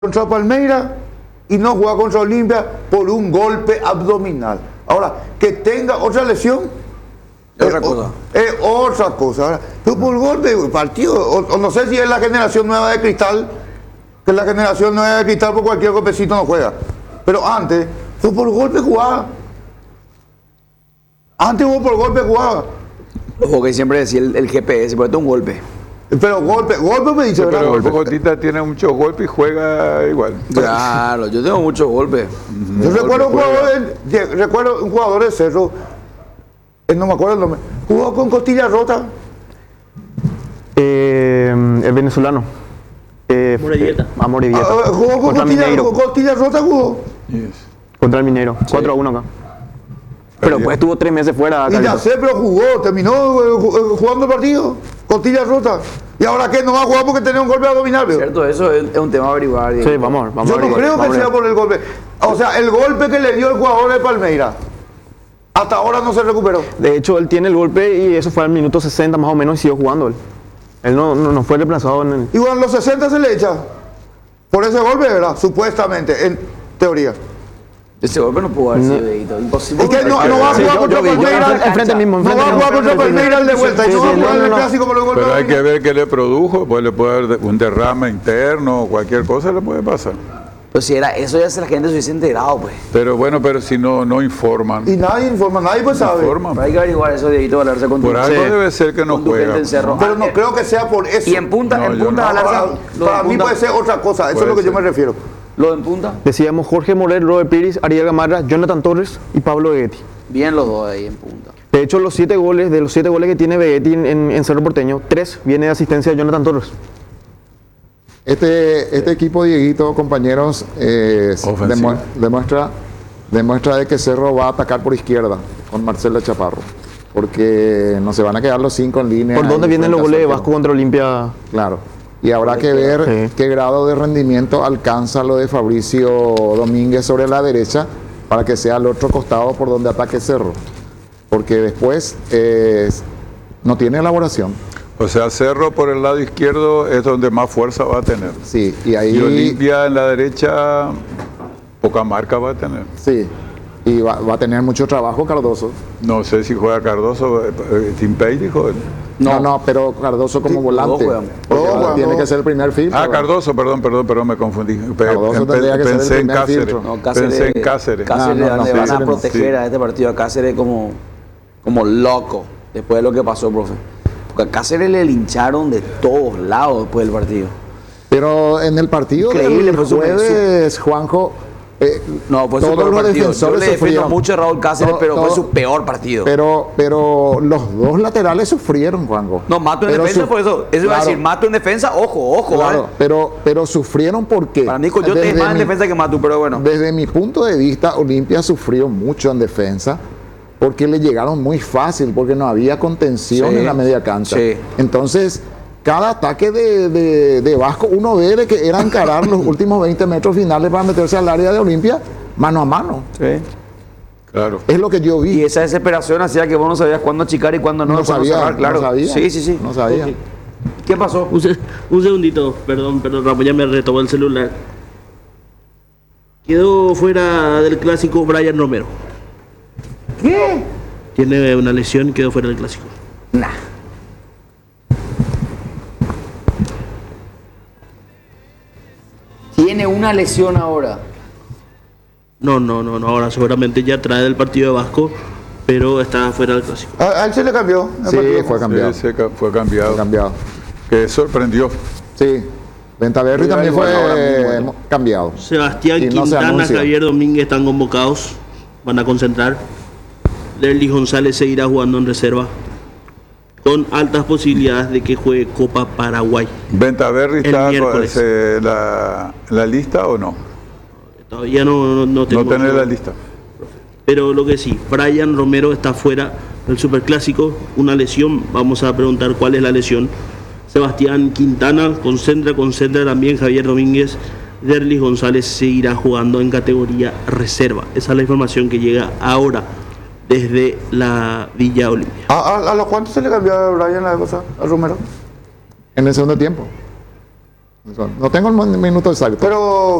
contra Palmeiras y no juega contra Olimpia por un golpe abdominal. Ahora, que tenga otra lesión es otra cosa. Es otra cosa. Ahora, pero por golpe, partido, o no sé si es la generación nueva de Cristal, que la generación nueva de Cristal por cualquier golpecito no juega. Pero antes, fue por golpe jugaba. Antes hubo por golpe jugaba. Ojo que siempre decía el GPS, pero esto es un golpe. Pero golpe me dice, ¿verdad? Pero Bogotita tiene muchos golpes y juega igual. Claro, yo tengo muchos golpes. Yo recuerdo un jugador de Cerro, no me acuerdo el nombre, jugó con costilla rota. El venezolano. Morevieta. Morevieta. Jugó con costilla rota, jugó. Yes. Contra el Minero. 4-1 acá. Pero pues estuvo 3 meses fuera. Y ya sé, pero jugó, terminó jugando el partido, costilla rota. ¿Y ahora qué? No va a jugar porque tenía un golpe abdominal, ¿veo? Cierto, eso es un tema a averiguar. Sí, vamos Yo no creo que sea por el golpe. O sea, el golpe que le dio el jugador de Palmeiras, hasta ahora no se recuperó. De hecho, él tiene el golpe y eso fue al minuto 60 más o menos y siguió jugando él. Él no fue reemplazado en el... Y bueno, los 60 se le echa por ese golpe, ¿verdad? Supuestamente, en teoría. Ese golpe no pudo haber sido dedito. Imposible. Es que no va a jugar contra Palmeiras. Enfrente mismo. No va a jugar contra Palmeiras de vuelta. Y no va a jugar en el clásico por el golpe. Pero hay que ver qué le produjo, pues le puede haber un derrame interno, cualquier cosa le puede pasar. Pues si era eso, ya la gente se hubiese enterado, pues. Pero bueno, pero si no informan. Y nadie informa, nadie pues sabe. Informan. Pero hay que averiguar eso, dedito, hablarse con Por tu algo sí. debe ser que no con tu gente juega. en Cerro. Pero no creo que sea por eso. Y en punta, No, en yo punta, no. hablarse. Para mí puede ser otra cosa, eso es lo que yo me refiero. Lo en punta, Decíamos Jorge Morel, Robert Piris, Ariel Gamarra, Jonathan Torres y Pablo Begetti. bien los dos ahí en punta. De hecho, de los 7 goles que tiene Begetti en Cerro Porteño, 3 viene de asistencia de Jonathan Torres. Este equipo, Dieguito, compañeros, demuestra de que Cerro va a atacar por izquierda con Marcelo Chaparro, porque no se van a quedar los 5 en línea. ¿Por dónde ahí vienen los frente a goles de Santiago. Vasco contra Olimpia? Claro. Y habrá que ver qué grado de rendimiento alcanza lo de Fabricio Domínguez sobre la derecha para que sea el otro costado por donde ataque Cerro, porque después no tiene elaboración. O sea, Cerro por el lado izquierdo es donde más fuerza va a tener. Sí, y ahí... Y Olimpia en la derecha, poca marca va a tener. Sí, y va a tener mucho trabajo Cardoso. No sé si juega Cardoso, Timpey dijo él. No, pero Cardoso como volante. juegan. Porque tiene que ser el primer filtro. Cardoso, perdón, me confundí. Cardoso tendría que ser el Pensé en primer Cáceres. filtro. No, Cáceres, Pensé en Cáceres. Cáceres No, le van a Cáceres no. proteger Sí. a este partido a Cáceres como loco después de lo que pasó, profe. Porque a Cáceres le lincharon de todos lados después del partido. Pero en el partido Increíble, del fue su- jueves, Juanjo, No, fue su todos peor los partido. Yo defensores le defiendo sufrieron. mucho a Raúl Cáceres, pero fue Todo- su peor partido. pero los dos laterales sufrieron, Juanjo. No, Mato en Pero defensa, por eso. Eso iba a claro, decir, Mato en defensa, ojo, Claro, pero sufrieron porque... Para mí, Coyote es más en defensa que Mato, pero bueno. Desde mi punto de vista, Olimpia sufrió mucho en defensa porque le llegaron muy fácil, porque no había contención Sí, en la media cancha. sí. Entonces, cada ataque de Vasco, uno ve de que era encarar los últimos 20 metros finales para meterse al área de Olimpia mano a mano. Claro. Es lo que yo vi. Y esa desesperación hacía que vos no sabías cuándo achicar y cuándo no. No cuándo sabía, cerrar, claro. no sabía. Sí. No sabía. Ok. ¿Qué pasó? Un segundito, perdón, Ramón, ya me retomó el celular. Quedó fuera del clásico Brian Romero. ¿Qué? Tiene una lesión y quedó fuera del clásico. Nah. Tiene una lesión ahora. No, ahora seguramente ya trae del partido de Vasco, pero está fuera del clásico. A él se le cambió. Sí, fue cambiado. Sí, fue cambiado. Fue cambiado. Que sorprendió. Sí. Ventaverri Sí, también igual, ahora muy fue bueno. cambiado. Sebastián Y no se Quintana, anuncia. Javier Domínguez están convocados, van a concentrar. Lerly González seguirá jugando en reserva, con altas posibilidades de que juegue Copa Paraguay. ¿Ventaverri El está miércoles. la lista o no? Todavía no No tengo. tener la lista. Pero lo que sí, Brian Romero está fuera del Superclásico, una lesión, vamos a preguntar cuál es la lesión. Sebastián Quintana concentra también Javier Domínguez. Derlis González seguirá jugando en categoría reserva. Esa es la información que llega ahora desde la Villa Olimpia. ¿A los cuántos se le cambió a Brian la cosa? ¿A Romero? En el segundo tiempo. No tengo el minuto exacto. Pero